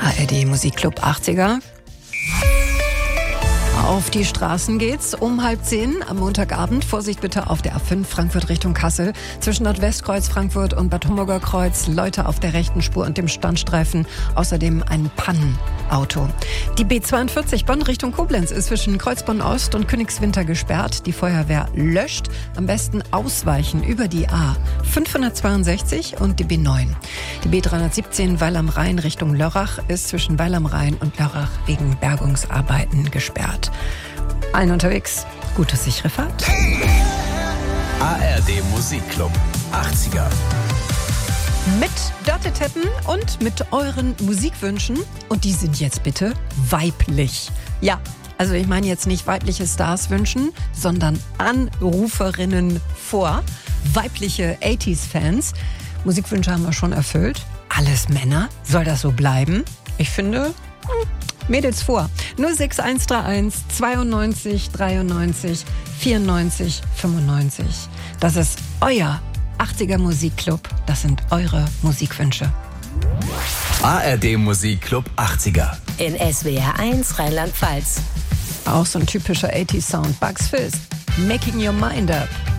ARD Musikclub 80er. Auf die Straßen geht's um 9:30 am Montagabend. Vorsicht bitte auf der A5 Frankfurt Richtung Kassel. Zwischen Nordwestkreuz Frankfurt und Bad Homburger Kreuz Leute auf der rechten Spur und dem Standstreifen. Außerdem ein Pannenauto. Die B42 Bonn Richtung Koblenz ist zwischen Kreuzbonn Ost und Königswinter gesperrt. Die Feuerwehr löscht. Am besten ausweichen über die A562 und die B9. Die B317 Weil am Rhein Richtung Lörrach ist zwischen Weil am Rhein und Lörrach wegen Bergungsarbeiten gesperrt. Allen unterwegs, gute sichere Fahrt. ARD Musikclub 80er. Mit Dörte Teppen und mit euren Musikwünschen. Und die sind jetzt bitte weiblich. Ja, also ich meine jetzt nicht weibliche Stars wünschen, sondern Anruferinnen vor. Weibliche 80s-Fans. Musikwünsche haben wir schon erfüllt. Alles Männer. Soll das so bleiben? Ich finde... Mädels vor. 06131 92 93 94 95. Das ist euer 80er Musikclub. Das sind eure Musikwünsche. ARD Musikclub 80er. In SWR 1 Rheinland-Pfalz. Auch so ein typischer 80s Sound. Bugs Fizz. Making Your Mind Up.